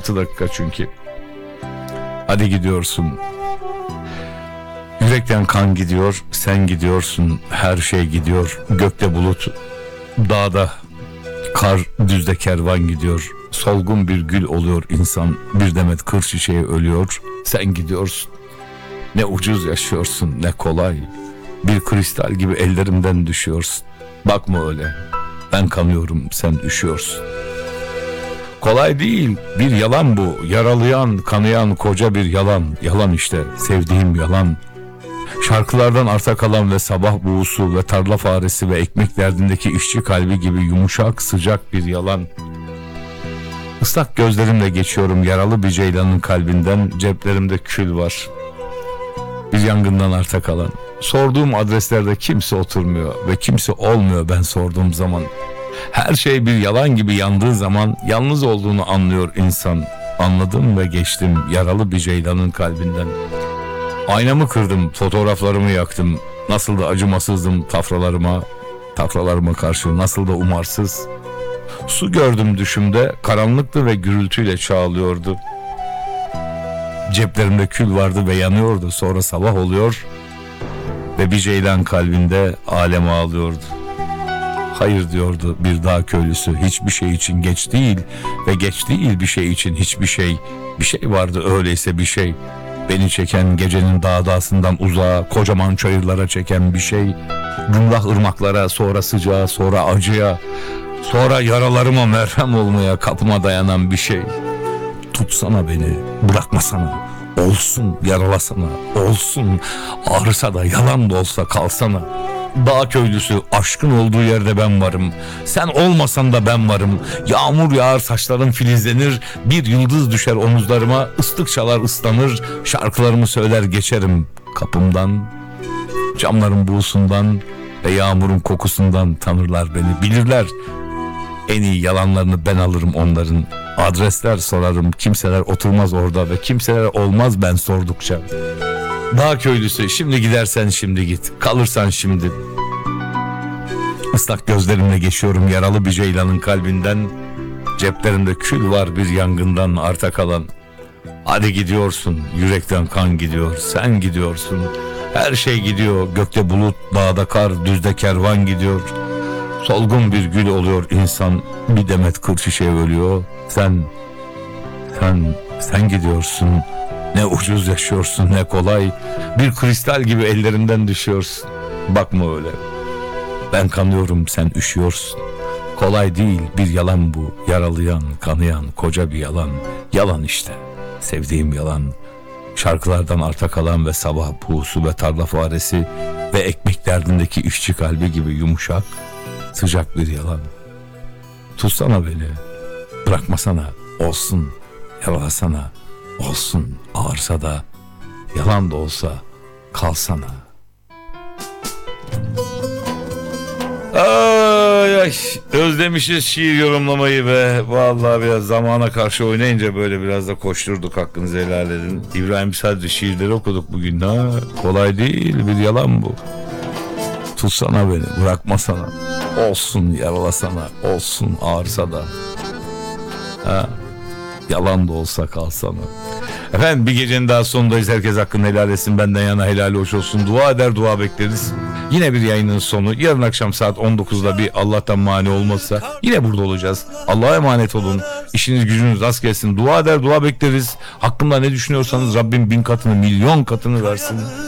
6 dakika çünkü. Hadi gidiyorsun. Yürekten kan gidiyor, sen gidiyorsun, her şey gidiyor. Gökte bulut, dağda kar, düzde kervan gidiyor. Solgun bir gül oluyor insan, bir demet kır çiçeği ölüyor. Sen gidiyorsun. Ne ucuz yaşıyorsun, ne kolay. Bir kristal gibi ellerimden düşüyorsun. Bakma öyle, ben kanıyorum, sen üşüyorsun. Kolay değil, bir yalan bu. Yaralayan, kanayan koca bir yalan. Yalan işte, sevdiğim yalan. Şarkılardan arta kalan ve sabah buğusu ve tarla faresi ve ekmek derdindeki işçi kalbi gibi yumuşak sıcak bir yalan. Islak gözlerimle geçiyorum yaralı bir ceylanın kalbinden. Ceplerimde kül var, bir yangından arta kalan. Sorduğum adreslerde kimse oturmuyor ve kimse olmuyor ben sorduğum zaman. Her şey bir yalan gibi yandığı zaman yalnız olduğunu anlıyor insan. Anladım ve geçtim yaralı bir ceylanın kalbinden. Aynamı kırdım, fotoğraflarımı yaktım. Nasıl da acımasızdım tafralarıma karşı, nasıl da umarsız. Su gördüm düşümde, karanlıktı ve gürültüyle çağlıyordu. Ceplerimde kül vardı ve yanıyordu. Sonra sabah oluyor ve bir ceylan kalbinde alem ağlıyordu. Hayır diyordu bir dağ köylüsü, hiçbir şey için geç değil ve geç değil bir şey için hiçbir şey. Bir şey vardı öyleyse bir şey. Beni çeken gecenin dağdasından uzağa, kocaman çayırlara çeken bir şey. Gümrah ırmaklara, sonra sıcağa, sonra acıya, sonra yaralarıma merhem olmaya kapıma dayanan bir şey. Tutsana beni, bırakmasana, olsun, yaralasana, olsun, ağrısa da yalan da olsa kalsana. Dağ köylüsü, aşkın olduğu yerde ben varım. Sen olmasan da ben varım. Yağmur yağar, saçlarım filizlenir. Bir yıldız düşer omuzlarıma. Islık çalar, ıslanır. Şarkılarımı söyler geçerim kapımdan. Camların buğusundan ve yağmurun kokusundan tanırlar beni. Bilirler. En iyi yalanlarını ben alırım onların. Adresler sorarım. Kimseler oturmaz orada ve kimseler olmaz ben sordukça. Dağ köylüsü, şimdi gidersen şimdi git, kalırsan şimdi. Islak gözlerimle geçiyorum yaralı bir ceylanın kalbinden. Ceplerimde kül var bir yangından arta kalan. Hadi gidiyorsun, yürekten kan gidiyor, sen gidiyorsun. Her şey gidiyor, gökte bulut, dağda kar, düzde kervan gidiyor. Solgun bir gül oluyor insan, bir demet kır çiçeği ölüyor. Sen gidiyorsun. Ne ucuz yaşıyorsun, ne kolay. Bir kristal gibi ellerinden düşüyorsun. Bakma öyle, ben kanıyorum, sen üşüyorsun. Kolay değil, bir yalan bu. Yaralayan, kanayan koca bir yalan. Yalan işte, sevdiğim yalan. Şarkılardan arta kalan ve sabah buğusu ve tarla faresi ve ekmek derdindeki işçi kalbi gibi yumuşak sıcak bir yalan. Tutsana beni, bırakmasana, olsun, yaralasana, olsun, ağırsa da yalan da olsa kalsana. Ay, özlemişiz şiir yorumlamayı be. Vallahi biraz zamana karşı oynayınca böyle biraz da koşturduk, hakkınızı helal edin. İbrahim Sadri şiirleri okuduk bugün. Ha, kolay değil, bir yalan bu. Tutsana beni, bırakmasana, olsun, yaralasana, olsun, ağırsa da ha, yalan da olsa kalsana. Efendim, bir gecenin daha sonundayız. Herkes hakkını helal etsin. Benden yana helali hoş olsun. Dua eder, dua bekleriz. Yine bir yayının sonu. Yarın akşam saat 19'da bir Allah'tan mani olmazsa yine burada olacağız. Allah'a emanet olun. İşiniz gücünüz rast gelsin. Dua eder, dua bekleriz. Hakkımda ne düşünüyorsanız Rabbim 1000 katını, milyon katını versin.